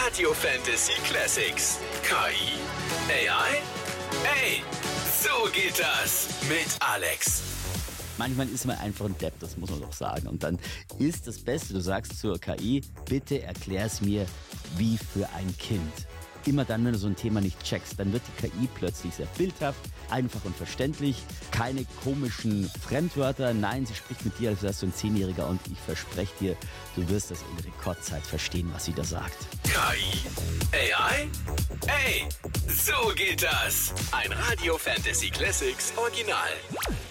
Radio Fantasy Classics. KI? AI? Ey, so geht das mit Alex. Manchmal ist man einfach ein Depp, das muss man doch sagen. Und dann ist das Beste, du sagst zur KI, bitte erklär's mir wie für ein Kind. Immer dann, wenn du so ein Thema nicht checkst, dann wird die KI plötzlich sehr bildhaft, einfach und verständlich. Keine komischen Fremdwörter. Nein, sie spricht mit dir, als wärst du ein 10-Jähriger und ich verspreche dir, du wirst das in Rekordzeit verstehen, was sie da sagt. KI? AI? Ey, so geht das. Ein Radio Fantasy Classics Original.